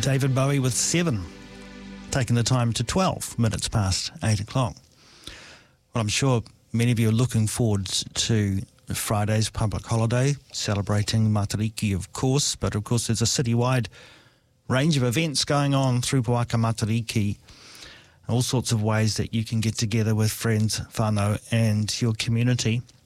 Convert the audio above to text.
David Bowie with 7, taking the time to 12 minutes past 8 o'clock. Well, I'm sure many of you are looking forward to Friday's public holiday, celebrating Matariki, of course, but of course there's a citywide range of events going on through Poaka Matariki, all sorts of ways that you can get together with friends, whānau, and your community.